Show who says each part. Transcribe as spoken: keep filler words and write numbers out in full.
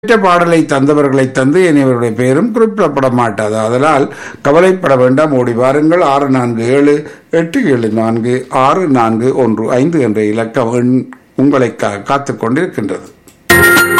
Speaker 1: பெற்ற பாடலை தந்தவர்களை தந்து இனிவருடைய பெயரும் குறிப்பிடப்பட மாட்டாது. அதனால் கவலைப்பட வேண்டாம். ஓடி வாருங்கள். ஆறு நான்கு ஏழு எட்டு ஏழு நான்கு ஆறு நான்கு ஒன்று ஐந்து என்ற இலக்கம் உங்களை காத்துக் கொண்டிருக்கின்றது.